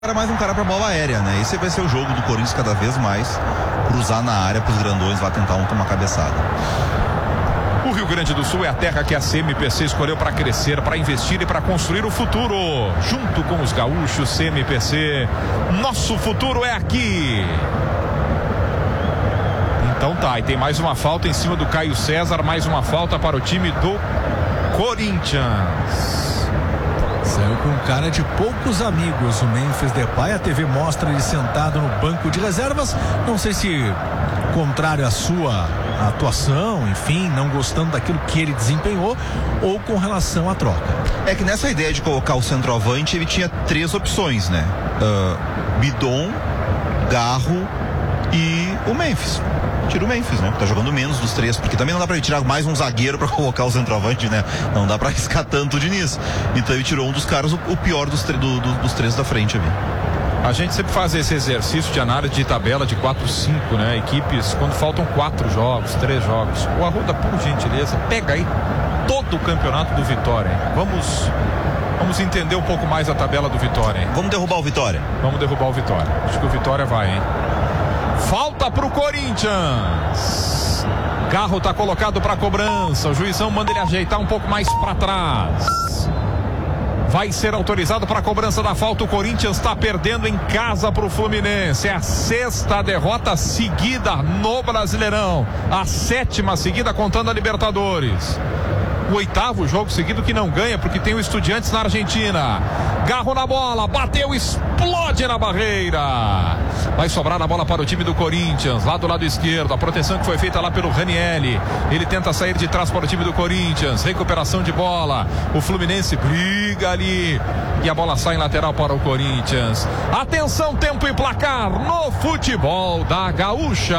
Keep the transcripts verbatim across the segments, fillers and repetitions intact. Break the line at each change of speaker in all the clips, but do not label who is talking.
Era mais um cara pra bola aérea, né? Esse vai ser o jogo do Corinthians cada vez mais, cruzar na área pros grandões lá tentar um, uma cabeçada.
O Rio Grande do Sul é a terra que a C M P C escolheu para crescer, para investir e para construir o futuro. Junto com os gaúchos, C M P C, nosso futuro é aqui. Então tá, e tem mais uma falta em cima do Caio César, mais uma falta para o time do Corinthians.
Saiu com um cara de poucos amigos, o Memphis Depay. A T V mostra ele sentado no banco de reservas. Não sei se contrário à sua atuação, enfim, não gostando daquilo que ele desempenhou, ou com relação à troca.
É que nessa ideia de colocar o centroavante, ele tinha três opções, né? Uh, Bidon, Garro e o Memphis. Tira o Memphis, né? Tá jogando menos dos três, porque também não dá pra ele tirar mais um zagueiro pra colocar o centroavante, né? Não dá pra arriscar tanto de nisso. Então ele tirou um dos caras, o, o pior dos, do, do, dos três da frente ali.
A gente sempre faz esse exercício de análise de tabela de quatro cinco, né? Equipes, quando faltam quatro jogos, três jogos. O Arruda, por gentileza, pega aí todo o campeonato do Vitória. Hein? Vamos, vamos entender um pouco mais a tabela do Vitória. Hein?
Vamos derrubar o Vitória.
Vamos derrubar o Vitória. Acho que o Vitória vai, hein? Falta pro Corinthians. Carro tá colocado pra cobrança. O juizão manda ele ajeitar um pouco mais pra trás. Vai ser autorizado para a cobrança da falta. O Corinthians está perdendo em casa para o Fluminense. É a sexta derrota seguida no Brasileirão. A sétima seguida contando a Libertadores. O oitavo jogo seguido que não ganha, porque tem o Estudiantes na Argentina. Garro na bola, bateu, explode na barreira. Vai sobrar a bola para o time do Corinthians, lá do lado esquerdo. A proteção que foi feita lá pelo Ranieri. Ele tenta sair de trás para o time do Corinthians. Recuperação de bola. O Fluminense briga ali. E a bola sai em lateral para o Corinthians. Atenção, tempo e placar no futebol da Gaúcha.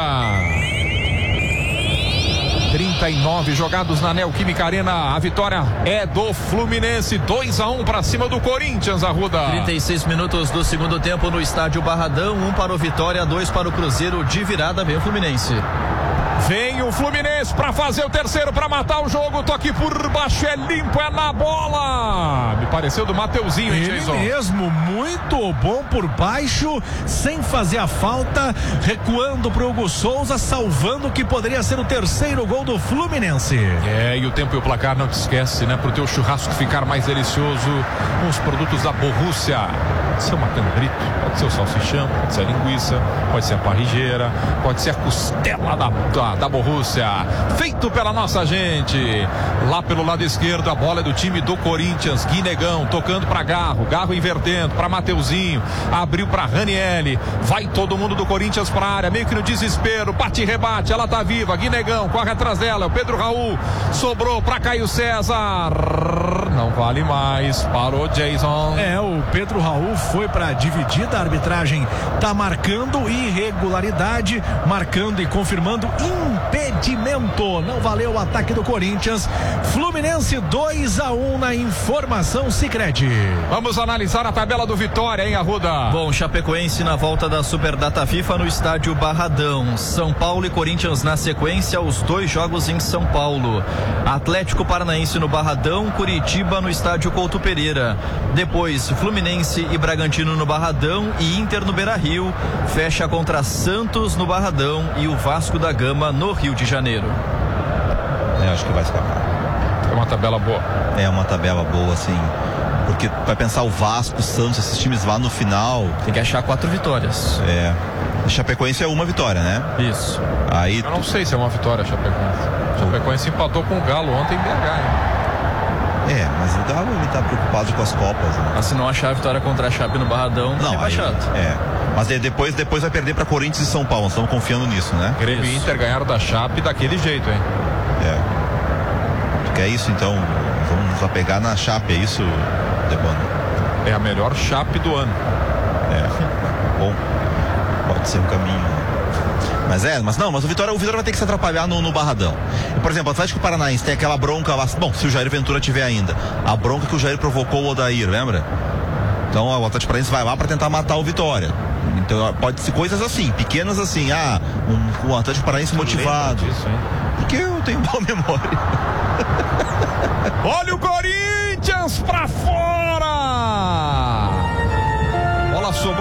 trinta e nove jogados na Neoquímica Arena. A vitória é do Fluminense. dois a um para cima do Corinthians, Arruda.
trinta e seis minutos do segundo tempo no estádio Barradão. um para o Vitória, dois para o Cruzeiro. De virada vem o Fluminense.
Vem o Fluminense para fazer o terceiro, para matar o jogo. Toque por baixo, é limpo, é na bola. Me pareceu do Mateuzinho, hein,
Ele
Jason?
mesmo, muito bom por baixo, sem fazer a falta, recuando pro Hugo Souza, salvando o que poderia ser o terceiro gol do Fluminense.
É, e o tempo e o placar, não te esquece, né? Pro teu churrasco ficar mais delicioso, com os produtos da Borrússia. Pode ser uma cangrito, pode ser o salsichão, pode ser a linguiça, pode ser a parrigeira, pode ser a costela da, da, da Borrússia, feito pela nossa gente. Lá pelo lado esquerdo, a bola é do time do Corinthians. Guinegão tocando pra Garro, Garro invertendo pra Mateuzinho, abriu pra Ranieri, vai todo mundo do Corinthians pra área, meio que no desespero, bate e rebate, ela tá viva, Guinegão corre atrás dela, o Pedro Raul sobrou pra Caio César, não vale mais, parou Jason.
É, o Pedro Raul foi pra dividida, a arbitragem tá marcando irregularidade, marcando e confirmando impedimento, não valeu o ataque do Corinthians. Fluminense dois a um na informação Sicredi.
Vamos analisar a tabela do Vitória, hein, Arruda?
Bom, Chapecoense na volta da Superdata FIFA no estádio Barradão. São Paulo e Corinthians na sequência, os dois jogos em São Paulo. Atlético Paranaense no Barradão, Curitiba no estádio Couto Pereira. Depois, Fluminense e Bragantino no Barradão e Inter no Beira-Rio. Fecha contra Santos no Barradão e o Vasco da Gama no Rio de Janeiro.
É, acho que vai escapar.
É uma tabela boa.
É uma tabela boa, assim. Porque vai pensar o Vasco, o Santos, esses times lá no final.
Tem que achar quatro vitórias.
É. Chapecoense é uma vitória, né?
Isso.
Aí.
Eu não sei se é uma vitória, Chapecoense. Chapecoense empatou com o Galo ontem em B H, hein?
É, mas o Galo ele tá preocupado com as Copas, né?
Mas se não achar a vitória contra a Chape no Barradão,
não,
vai chato.
É. Mas depois, depois vai perder pra Corinthians e São Paulo. Estamos confiando nisso, né?
Grêmio e Inter ganharam da Chape daquele jeito, hein?
É. Tu quer isso, então? Vamos nos apegar na Chape, é isso, Debano?
É a melhor Chape do ano.
É. Bom, pode ser um caminho. Mas é, mas não, mas o Vitória, o Vitória vai ter que se atrapalhar no, no Barradão. E, por exemplo, o Atlético Paranaense tem aquela bronca lá. Bom, se o Jair Ventura tiver ainda. A bronca que o Jair provocou o Odair, lembra? Então o Atlético Paranaense vai lá para tentar matar o Vitória. Então pode ser coisas assim, pequenas assim. Ah, um, um Atlético Paranaense motivado.
Disso, hein?
Porque eu tenho boa memória.
Olha o Corinthians pra fora! Bola sobrou